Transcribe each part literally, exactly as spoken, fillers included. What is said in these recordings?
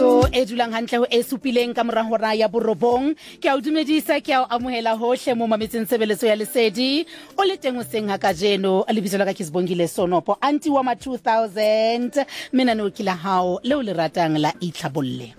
Tshebeletso e dulang hantle ho e supileng ka mora hora ya borobong ke a o dumedisa ke a o amohela hohle mo mametseng Tshebeletso ya Lesedi o le teng o seng ha kajeno a lebitso la ka Kisbongile Sonopo anti wa ma two thousand mina no kila hao le o le ratang la Itlhabolle.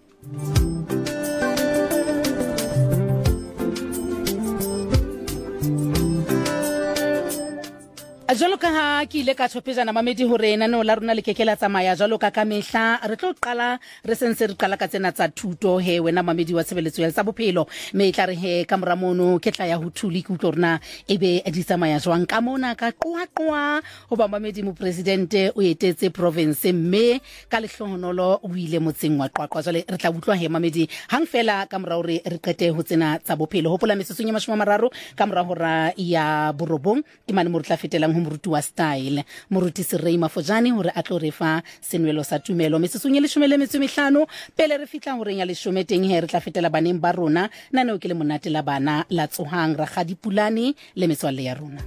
Jalo ka ha ke ile ka tshopejana mamedi hore na no la rona le kekela tsamaya jalo ka ka mehla re tlo qala re sense re qala ka tsena tsa thuto he wena mamedi wa Tshebeletso ya tsa bophelo me tla re he ka mora mono ke tla ya ho thuli ku tlorna ebe di tsamaya jwang ka mona ka qoa qoa ho ba mamedi mo president o etetse province mme ka lehlohonolo o ile motseng wa Qwaqwa jale re tla utlwa he mamedi hang fela ka mora hore re qete ho tsena tsa bophelo hopola mesesong ya mashome a mararo ka mora hora ya borobong ke mane mo re tla fetelang moruti wa style moruti Serei Mafojane hore a tlo re fa senwelo sa tumelo mesesong ya leshome le metso e mehlano pele re fitla hore ya leshome teng he re tla fetela baneng ba rona nana o ke le monate la bana la tsohang ra ga dipulane le metswalle ya rona.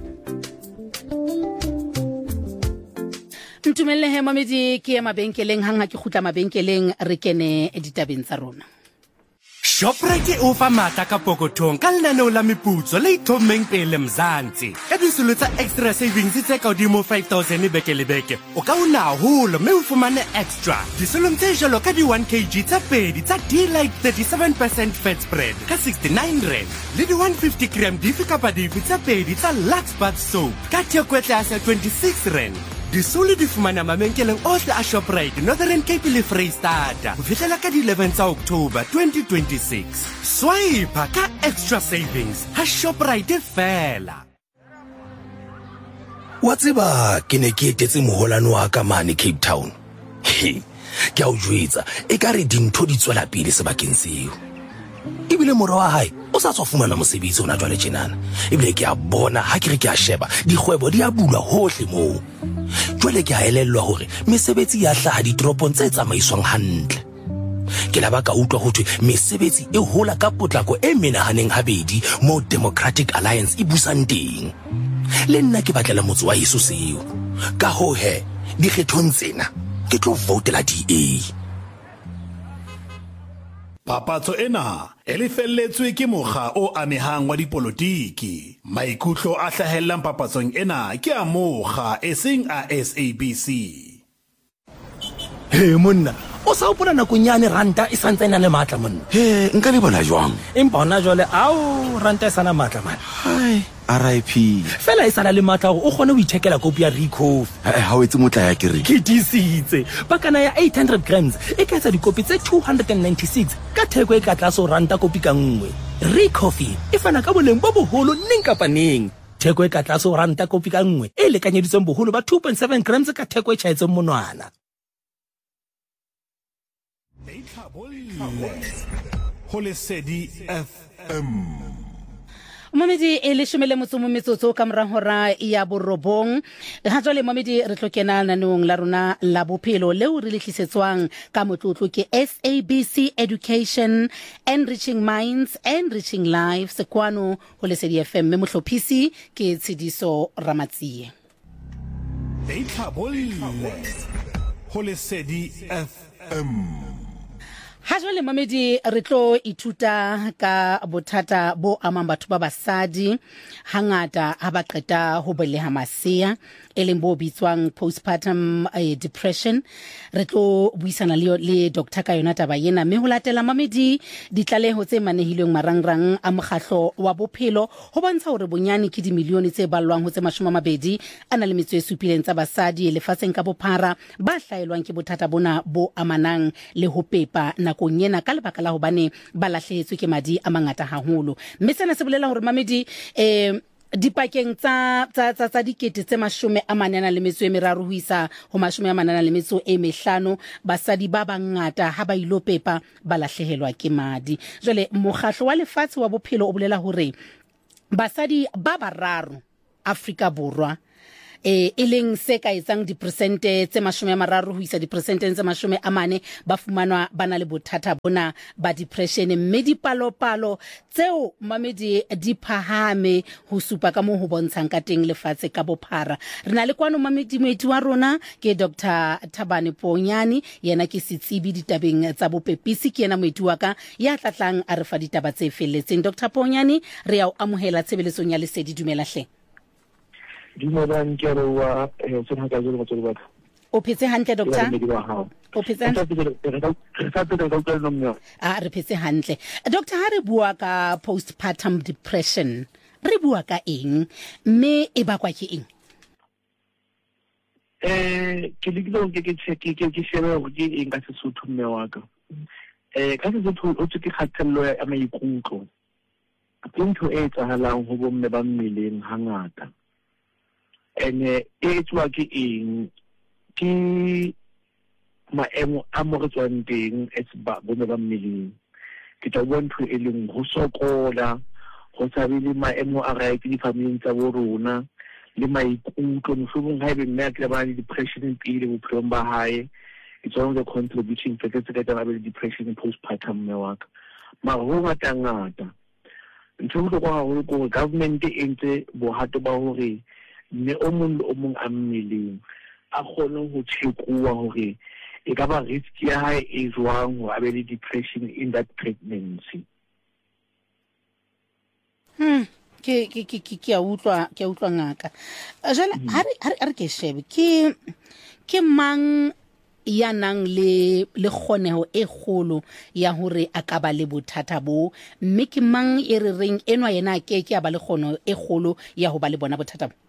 Ntumelle he mamedi ke ya mabenkeleng hang ha ke khutla mabenkeleng re kene ditabeng tsa rona. Shoprite o fa mata ka pokotong ka lenaneo la meputso le ithomeng pele Mzansi. Ka disolo tsa extra savings tse ka hodimo five thousand beke le beke. O ka una haholo mme o fumane extra. Disolo tse jalo ka di one kilogram tsa pedi tsa D-Light thirty-seven percent fat spread ka sixty-nine rand. Le di one hundred fifty gram difi kapa difi tsa pedi tsa Lux Bath Soap ka theko e tlase twenty-six rand. Disolo di fumana mabenkeleng ohle a Shoprite Northern Cape le Freystata ho fihlela ka di eleven tsa October twenty twenty-six. Swipe ka extra savings ha Shoprite fela. Wa tseba ke ne ke etetse moholano wa ka mane Cape Town. Ke a o jwetsa e ka re dintho di tswela pele sebakeng seo. Ebile mora wa hae o sa tswa fumana mosebetsi ona jwale tjenana. Ebile ke a bona ha ke re ke a sheba dikgwebo di a bulwa hohle moo. Jwale ke a elellwa hore mesebetsi ya hlaha ditoropong tse tsamaiswang hantle. Ke la ba ka utlwa ho thwe mesebetsi e hola ka potlako e menahaneng habedi mo Democratic Alliance e busang teng. Le nna ke batlela motse wa Yesu seo. Ka ho he dikgethong tsena ke tlo votela D A. Papatso ena e lefelletswe ke mokga o amehang wa dipolotiki. Maikutlo a hlahellang papatsong ena ke a mokga e seng a S A B C. He monna o sa opona nakong yane ranta e santse ena le matla monna. He nka le bona jwang empa hona jwale ao ranta e sana matla man. Hai R I P fela e sana le matla hore o kgone ho ithekela kopi ya Recof. eh ha o etse motla ya kere ke disitse bakana ya eight hundred grams e ka etsa dikopi tse two hundred ninety-six ka theko e ka tlase ho ranta kopi ka nngwe. Recof e fana ka boleng bo boholo neng kapa neng. Theko e ka tlase ho ranta kopi ka nngwe e lekanyeditsweng boholo ba two point seven grams ka theko e tjhaetseng monwana. Ho Lesedi F M. Mamedi e leshome le motso mo metsotso ka mora hora ya borobong ha jwale mamedi re tlo kena nanong la rona la bophelo leo re le tlisetswang ka motlotlo ke S A B C Education, Enriching Minds, Enriching Lives kwano ho Lesedi F M me mohlophisi ke Tshidiso Ramatsie. Ho Lesedi F M. Ha jwale mamedi re tlo ithuta ka bothata bo amang batho ba basadi hangata ha ba qeta ho beleha masea eleng bo bitswang postpartum uh, depression. Re tlo buisana le le Doctor Kayonata Bayena mme ho latela mamedi ditlaleho tse manehilweng marangrang a mokgahlo wa bophelo ho bontsha hore bonyane ke dimilione tse ballwang ho tse mashome a mabedi ana le metso e supileng tsa basadi lefatsheng ka bophara ba hlaelwang ke bothata bona bo amanang le ho pepa nakong ena ka lebaka la hobane ba lahlehetswe ke madi a mangata haholo. Mme sena se bolela hore mamedi eh dipakeng tsa tsa tsa tsa dikete tse mashome a manana le metso e meraro ho isa ho mashome a manana le metso e mehlano basadi ba bangata ha ba ilo pepa ba lahlehelwa ke madi. Jwale mokgahlo wa lefatshe wa bophelo o bolela hore basadi ba bararo Afrika Borwa eh e leng se ka etsang dipersente tse mashome a mararo ho isa dipersenteng tse mashome a mane ba fumanwa bana le bothata bona ba depression, mme dipalopalo tseo mamedi di phahame ho supa ka mo ho bontshang ka teng lefatshe ka bophara. Re na le kwano mamedi moeti wa rona ke Doctor Thabane Poonyane, yena ke setsibi ditabeng tsa bopepisi, ke yena moeti wa ka ya tlatlang a re fa ditaba tse felletseng. Doctor Poonyane, re a o amohela tshebeletsong ya Lesedi, dumela hle. Dumelang ke re wa eh tsena ka jolo go batho. O phetse hantle doctor? O phetse hantle? Ah, re phetse hantle. Doctor, ha re bua ka postpartum depression, re bua ka eng mme e bakwa ke eng? Eh ke dikilo ke ke ke ke ke shebe go ke eng ka Sesotho mme wa ka. Eh ka Sesotho o tse ke kgatello ya maikutlo. Ke ntho e etsahalang ho bomme ba mmeleng hangata. Ene e tswa ke eng ke maemo a mo re tswang teng e ba bomme ba mmeleng. Ke tla bua ntho e leng ho sokola, go tsabile maemo a right di family tsa bo rona le maikutlo mohlomong ha ebe mme a tla ba le depression pele bophelong ba hae. It's one of the contributing factors to the depression postpartum mme wa ka. Mara ho ngata ngata ntho go kwa ho go government e ntse bohato ba hore ne o mong o mong a mmeleng a kgone ho tshekuwa hore e ka ba risk ya hae e jwang ho abele depression in that pregnancy. Hmm ke ke ke ke a utlwa ke a utlwa ngaka. Jale ha re ha re ke shebe ke ke mang ya nang le le kgoneho e kgolo ya hore a ka ba le bothata bo, mme ke mang e re reng enwa yena ke ke a ba le kgono e kgolo ya ho ba le bona bothata bo?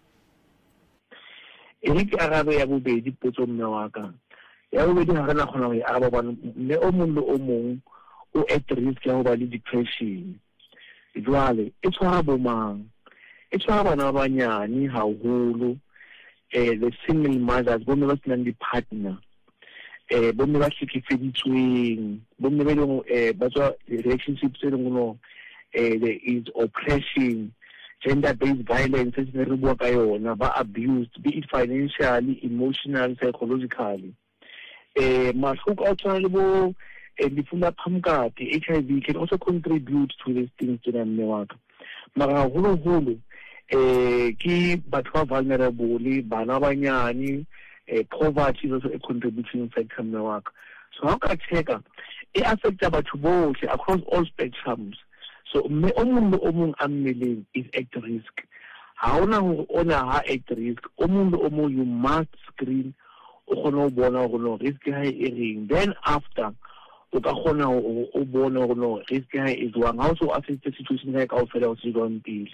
E ke arabe ya bobedi potso mme wa ka. Ya bobedi ha rena khona ho araba bana mme o mong le o mong o at risk ya ho ba le depression. Jwale e tshwara bo mang? E tshwara bana ba banyane haholo, eh the single mothers bomme ba senang di-partner, eh bomme ba hlekefeditsweng, bomme ba leng eh ba tswa relationships tse leng no eh there is oppression, gender-based violence, as re bua ka yona, ba abused, be it financially, emotionally, psychologically. Eh mahloko a tshwana le bo lefu la phamokate, H I V can also contribute to these things to them mme wa ka. Mara holo holo eh ke batho ba vulnerable, bana banyane, eh poverty is also a contributing factor mme wa ka. So how ka check e affecta batho bohle across all spectrums. So mme o mong le o mong a mmeleng is at risk. Ha ona ho ona ha at risk, o mong le o mong you must screen o kgona ho bona hore no risk ha e reng. Then after o ka kgona ho bona hore no risk ha e jwang, ha o so assess the situation ha ka o fela o se jwang pele.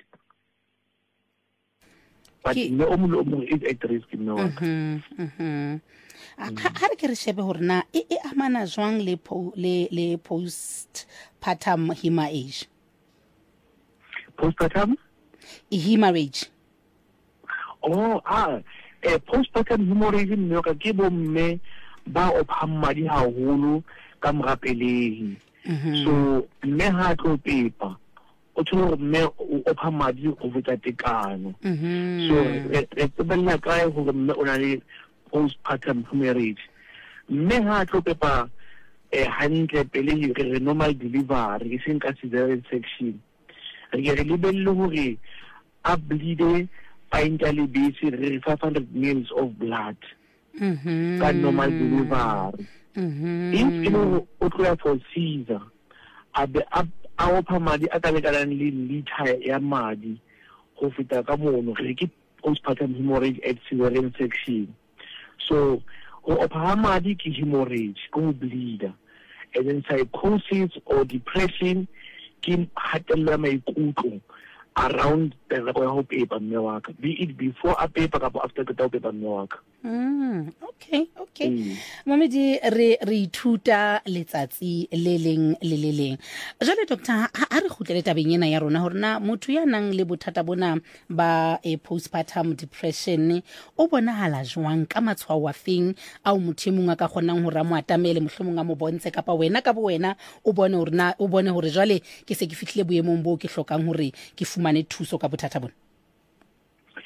But mme o mong le o mong is at risk no. Mhm mhm. Ha re ke re shebe hore na e e amana jwang le le le postpartum hemorrhage? Postpartum hemorrhage. Oh ah eh postpartum hemorrhage mme ka ke bomme ba ophang madi haholo ka mora pelehi. So mme ha tlo pepa o tsholo mme o opha madi go feta tekano. So re tsebella kae ho mme o na le postpartum hemorrhage. Mme ha tlo pepa eh hantle pelehi re normal delivery e seng ka cesarean section. Re re lebelle hore a bleed a intale base re five hundred mils of blood. Mhm. Ka normal delivery. Mhm. If you know o tloya for Caesar a be a opha madi a ka lekanang le liter ya madi go feta ka mono re ke postpartum hemorrhage at cesarean section. So go opha madi ke hemorrhage go bleed, and then psychosis or depression ke hatello ya maikutlo around the go paper mme wa ka, be it before a paper ka after the paper mme wa ka. Mm, okay, okay. Mm. Mamedi re re ithuta letsatsi le leng le le leng. Jale doctor ha re khutlele tabeng ena ya rona hore na motho ya nang le bothata bona ba e postpartum depression o bonahala jwang ka matshwao a feng a motho mongwe ka kgonang hore a mo atamele mohlomong a mo bontshe kapa wena ka bo wena o bone hore na o bone hore jale ke se ke fihlile boemong bo ke hlokang hore ke fumane thuso ka bothata bona?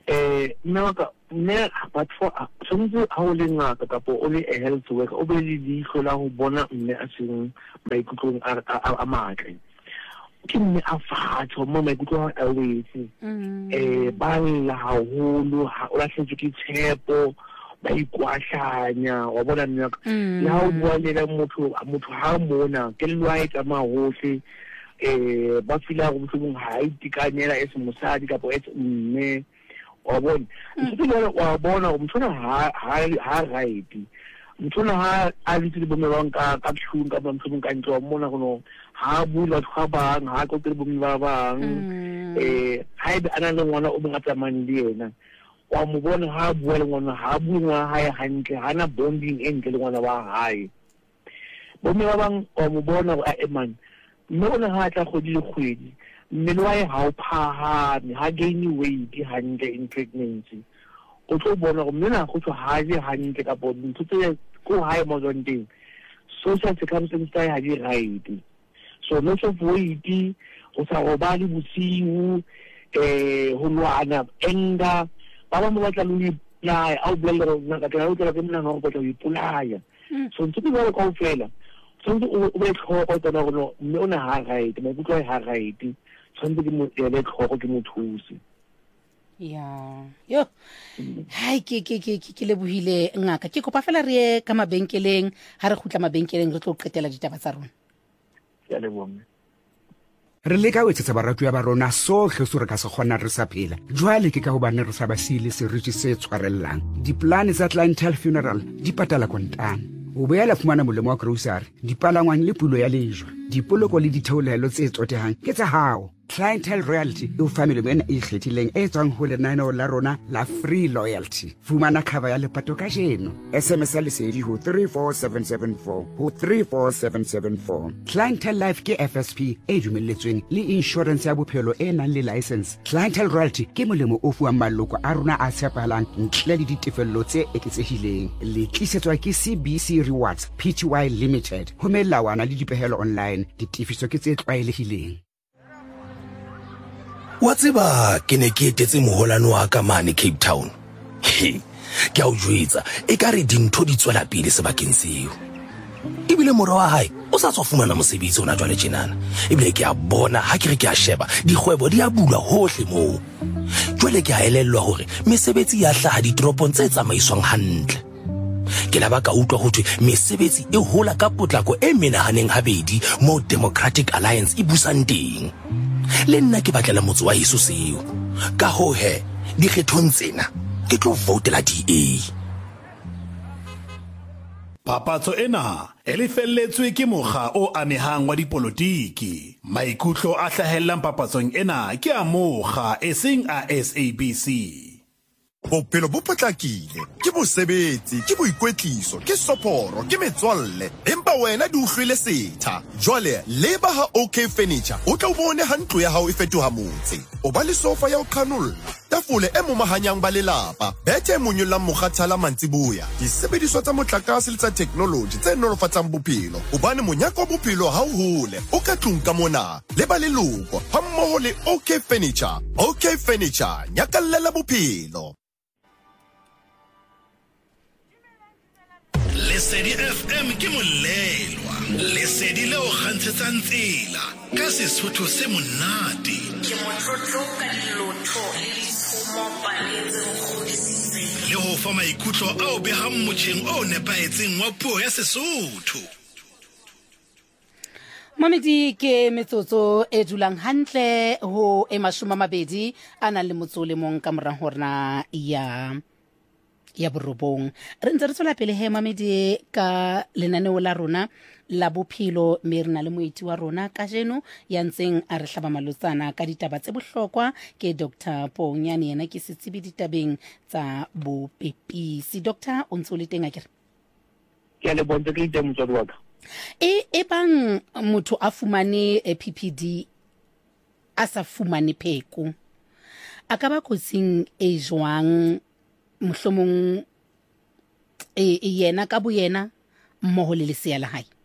eh nna ka nne but for something how le ngaka ka po only a health worker o be le ditlo la ho bona mme a seng maikutlong a a matle ke mme a fatho mo maikutlo a wetse eh ba la haholo o la hletse ke tshepo ba ikwahlanya wa bona mme le ha o bua le motho motho ha mona ke le wa etsa mahohle eh ba fila go mhlomong ha itikanyela ese mosadi ka po etse mme wa bona ntse wa bona umthona ha ha right mthona ha a little bomme ba nka ka tshung ka mthomong ka ntlo mona gono ha bula tshwa bang ha go tere bomme ba bang eh ha ebe ana le ngwana o mongata mane le yena wa mo bona ha bua le ngwana ha bua ha ya hantle hana bonding e ntle le ngwana wa hae bomme ba bang wa mo bona a eman nona ha tla go di kgwedi mmele wa e ha o phahame ha gain weight hantle in pregnancy o tlo bona go mmena go tswa ha je hantle ka bo ntse tse go hae mo zonting social circumstances tsa ha di right so no so weight o sa go ba le bosiu eh ho lwana enga ba ba mo batla le ya a o blela na ka tla o tla ke mna no go tla o ipolaya so ntse ba go fela so o be tlhogo tsona go mme o na ha right me butlo ha right tshwantse ke mo ele tlhogo ke mothusi ya yo hai ke ke ke ke le buhile ngaka ke kopa fela re ka mabenkeleng ha re khutla mabenkeleng re tlo qetela ditaba tsa rona ya le bomme re le ka wetsetsa baratu ya barona sohle so re ka se kgona re sa phela jwale ke ka ho bana re sa ba sile seriti se tshwarellang diplane tsa Clientele Funeral di patala kontana o boela fumana molemo wa grocery dipalangwang le pulo ya lejwa dipoloko le ditheolelo tse tsotehang ke tsa hao Clientele Royalty e o family mena e ikgethileng e tswang ho lenaneo la rona la Free Loyalty fumana cover ya lepato ka jeno S M S ya lesedi ho three four seven seven four ho three four seven seven four Clientele Life ke F S P e dumelletsweng le insurance ya bophelo e nang le license Clientele Royalty ke molemo o fuwang maloko a rona a tshepahalang ntle le ditefello tse eketsehileng le tlisetswa ke C B C Rewards Pty Limited ho melawana le dipehelo online ditifiso ke tse tlwaelehileng wa tseba ke ne ke etetse moholano wa ka mane Cape Town ke a o jwetsa e ka re dintho di tswela pele sebakeng seo ebile mora wa hae o sa tswa fumana mosebetsi ona jwale tjenana ebile ke a bona ha ke re ke a sheba dikgwebo di a bula hohle moo jwale ke a elellwa hore mesebetsi ya hlaha ditoropong tse tsamaiswang hantle ke la ba ka utlwa ho thwe mesebetsi e hola ka potlako e menahaneng habedi mo Democratic Alliance e busang teng le nna ke batlela motse wa Yesu seo ka ho he di kgethong tsena ke tlo votela D A Papatso ena elifelletswe ke mokga o amehang wa dipolotiki maikutlo a hlahellang papatsong ena ke a mokga eseng a S A B C Bophelo bo potlakile ke bosebetsi ke boikwetliso ke soporo ke metswalle empa wena di uhlwile setha jwale leba ha OK Furniture o tla bone hantlo ya hao e fetoha motse o ba le sofa ya o qhanolla tafole e momahanyang ba lelapa bethe e monyollang mokgathala mantsiboya disebediswa tsa motlakase le tsa technology tse nolofatsang bophelo hobane monyako wa bophelo ha o hole o ka tlung ka mona le ba leloko ha mmoho le OK Furniture OK Furniture nyakallela bophelo Lesedi F M ke molelwa lesedi leo kgantshetsang tsela ka Sesotho se monate ke motlotlo ka dilotho le ditshomo paletse kgodisitseng le ho fa maikutlo ao behang motjheng o nepaetseng wa puo ya Sesotho Mamedi ke metsotso e dulang hantle ho e mashome a mabedi a nang le motso le mong ka morang horna ya ya borobong re ntse re tswela pele he Mamedi ka lenaneo la rona la bophelo mme re na le moeti wa rona ka jeno ya ntseng a re hlaba malotsana ka ditaba tse bohlokwa ke Doctor Ponyane yena ke setsibi ditabeng tsa bopepisi Doctor o ntse o le teng a kere ke le bontsha ke ditaba tsa rona e e bang motho a fumane P P D a sa fumane pheko a ka ba kotsing e jwang mohlomong e yena ka bo yena mmoho le lesea la hae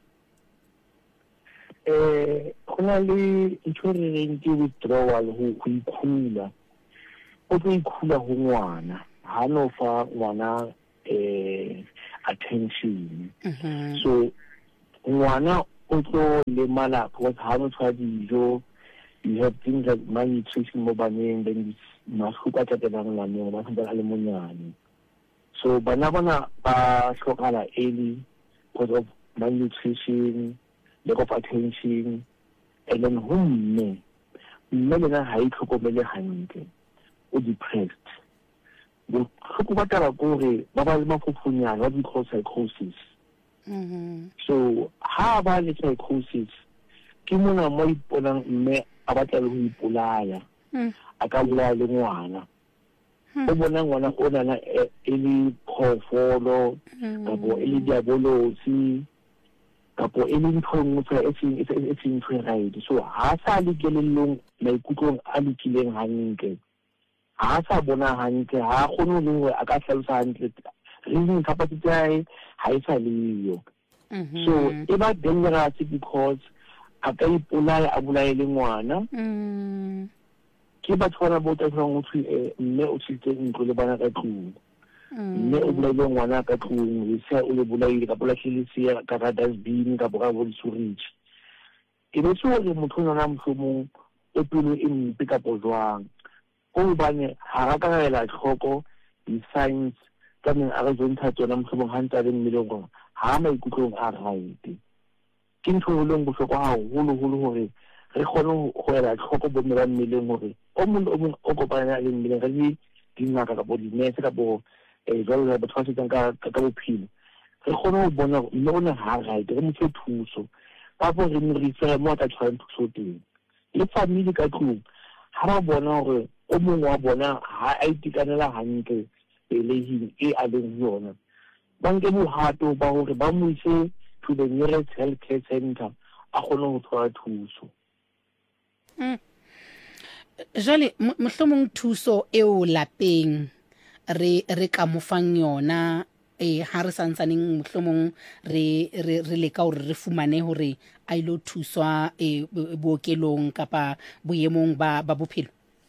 eh khona le ntho re reng ke withdrawal ho ikhula o tlo ikhula ho ngwana ha no fa ngwana eh attention. So ngwana o tlo lemala because ha no tshwa dijo, you have things like malnutrition mo baneng, then mahloko a tatelang ngwaneng ba santse a le monyane. So bana bana ba hlokala early because of malnutrition, lack of attention, and then ho mme mme lena ha e tlhokomele hantle o depressed. Bohloko ba taba kore ba ba le mafofunyana what we call psychosis. Mm-hmm. So ha ba le psychosis ke mona mo iponang mme a batla le ho ipolaya a ka bolaya le ngwana o bona ngwana o nana e le phofolo kapo e le diabolosi kapo e le ntho tsa e seng e seng right. So ha sa le kelellong maikutlong a lokileng hantle, ha sa bona hantle, ha kgone le hore a ka hlalosa hantle reasoning capacity ya ha e sa leyo. So e ba dangerous because a ka ipolaya a bolaya le ngwana. Ke batho bana bo tla tsang ho thwe mme o tshitse ntlo le bana ka tlung, mme o bolaile ngwana ka tlung, le se o le bolaile ka bola tlhilisia ka ga dustbin ka boka bo disurich. Ke be so re motho nna mohlomong o pelo e mpe ka pozwang o bane ha ra ka la tlhoko di signs ka neng a re zontsha tsona mohlomong hantsa le mmele go ha maikutlong a right. Ke ntho le ngo hloko ha holo holo hore re kgone ho ela tlhoko bo mme ba mmeleng hore o mong o mong o kopana le mmele re di dingaka ka bo di nurse ka bo eh jwalo le batho ba tsang ka ka bophelo re kgone ho bona mme o ne ha right re mo thuso ka bo re mo refer mo ka tshwana thuso teng le family ka tlung ha ba bona hore o mong wa bona ha a itikanela hantle pelehing e a leng yona ba nke bohato ba hore ba mo ise to the nearest healthcare center a kgone ho thola thuso. Jale mohlomong thuso eo lapeng re re ka mofang yona e ha re santsaneng mohlomong re re re leka hore re fumane hore a ilo thuswa e bookelong kapa boemong ba ba bophelo.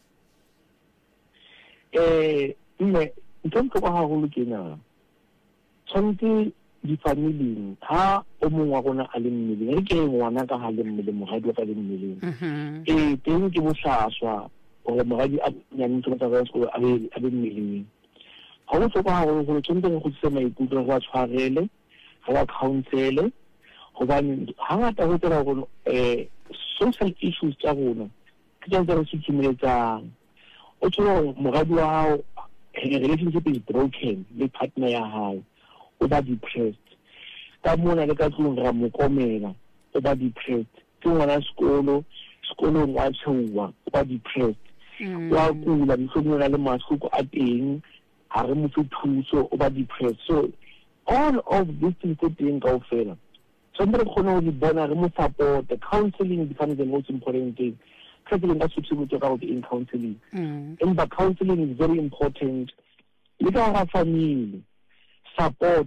Eh mme ntho ka ha ho lokena tshwanetse di family ha o mong wa rona a le mmele re ke ngwana ka ha le mmele moradi wa ka le mmele eh teng ke bohlaswa hore moradi a nyane ntse ba tsa a be a be mmele ha o tsoka ha ho tshwanetse go tsema ikutlwa go tshwarele ga counsel go ba ha ngata ho tsela go eh social issues tsa rona ke tsa re se tshimetsang o tsho moradi wa hao relationship is broken le partner ya hao o ba depressed ka mona le ka tlung ra mo komela o ba depressed ke ngwana sekolo sekolo wa tshuwa o ba depressed wa kula mhlomong le mahloko a teng ha re mo thuso o ba depressed. So all of these things that teng ka ofela so re khona ho di bona re mo support. The counseling becomes the most important thing. Counseling that's what we talk about in counseling. And the counseling is very important. Look at our family support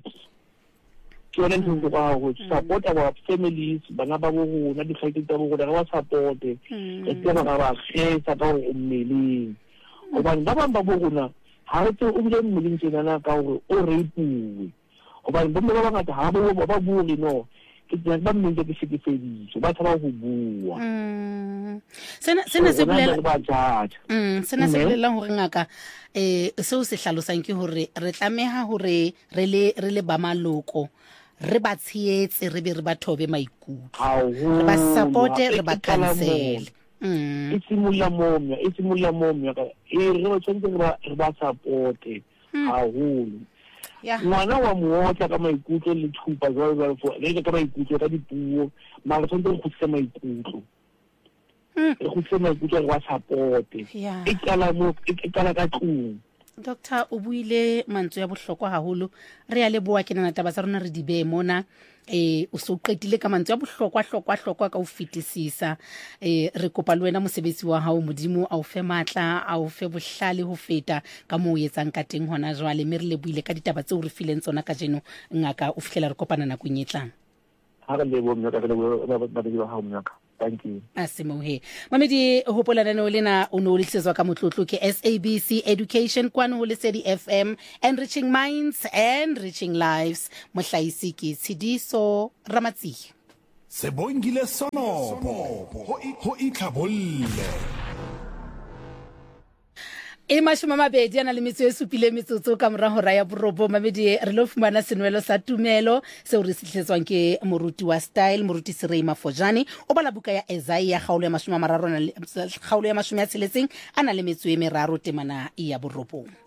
ke re ntse go go support our families bana ba bo rona di khaite tsa bo rona wa support e tsena ba ba khetsa ka o mmeleng o ba ba ba bo rona ha re tse o bile mmeleng tsena ka o o repuwe o ba ba ba ngata ha ba ba ba bua no ke tsena ba mmeng ke se ke feditse ba tsaba go bua sena sena se bolela mm sena se bolela hore ngaka eh se o se hlalosang ke hore re tlameha hore re le re le ba maloko re ba tshietse re be re ba thobe maikutlo re ba support re ba cancel mm it's mulla momya it's mulla momya e re tsentse re ba support ha holo ngwana wa mootla ka maikutlo le thupa jwalo jwalo fo le ka maikutlo ka dipuo ma re tsentse go tsema maikutlo e go tsema maikutlo wa support e kala mo e kala ka tlung. Doctor o buile mantswe ya bohlokwa haholo re ya leboa ke nana taba tsa rona re di be mona eh o so qetile ka mantswe ya bohlokwa hlokwa hlokwa ka o fitisisa eh re kopa le wena mosebetsi wa hao modimo a o fe matla a o fe bohlale ho feta ka mo yetsang ka teng hona jwale me re le buile ka ditaba tse o re fileng tsona ka jeno ngaka o fihlela re kopana na go nyetlang ha re lebo mnyaka le ba ba ba ba ha mnyaka thank you. a se mohe mamedi hopola nano lena o no lisetswa ka motlotlo ke S A B C Education kwano ho Lesedi F M, enriching minds and enriching lives. Mohlaisi ke Tshidiso Ramatsi. Sebongile sonopo ho itlhabolle. E mashome mabedi ana le metso e supile metsotso ka mora hora ya borobo. Mamedi re lo fumana senwelo sa tumelo se o re sitletswang ke moruti wa style moruti Sirei Mafojane o bala buka ya Isaiah kgaolo ya mashome a mararo kgaolo ya mashome a tsheletseng ana le metso e meraro temana ya borobong.